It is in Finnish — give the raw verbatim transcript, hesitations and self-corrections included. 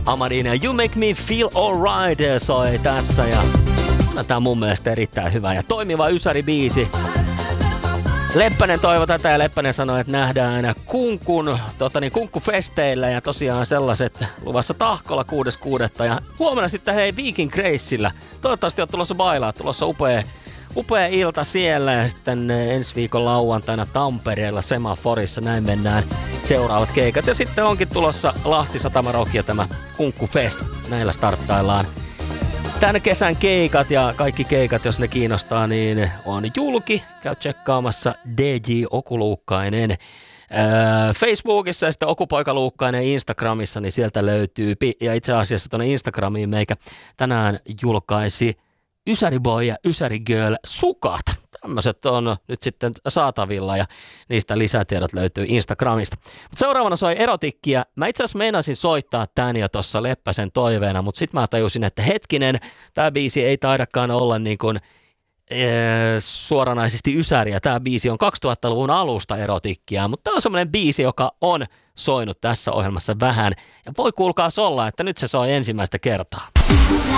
Amadin ja You Make Me Feel Alright soi tässä ja on tää mun mielestä erittäin hyvä ja toimiva ysäribiisi. Leppänen toivo tätä ja Leppänen sanoi, että nähdään kunkun, tota niin, kunkkufesteillä ja tosiaan sellaiset luvassa Tahkolla kuudes kuudetta ja huomenna sitten hei Viking Graceillä. Toivottavasti on tulossa bailaa, tulossa upea, upea ilta siellä ja sitten ensi viikon lauantaina Tampereella Semaforissa, näin mennään seuraavat keikat. Ja sitten onkin tulossa Lahti Satama Rock ja tämä kunkkufest, näillä starttaillaan. Tän kesän keikat ja kaikki keikat, jos ne kiinnostaa, niin on julki. Käy tsekkaamassa D J Okuluukkainen. Öö, Facebookissa ja sitten Okupoika Luukkainen Instagramissa, niin sieltä löytyy. Ja itse asiassa tuonne Instagramiin meikä tänään julkaisi Ysäri Boy ja Ysäri Girl sukat. Tämmöiset on nyt sitten saatavilla ja niistä lisätiedot löytyy Instagramista. Mut seuraavana soi Erotikkia. Mä itse asiassa meinasin soittaa tän jo tuossa Leppäsen toiveena, mutta sit mä tajusin, että hetkinen, tää biisi ei taidakaan olla niin kuin ee, suoranaisesti ysäriä. Tää biisi on kaksituhattaluvun alusta Erotikkia, mutta tää on semmoinen biisi, joka on soinut tässä ohjelmassa vähän. Ja voi kuulkaas olla, että nyt se soi ensimmäistä kertaa.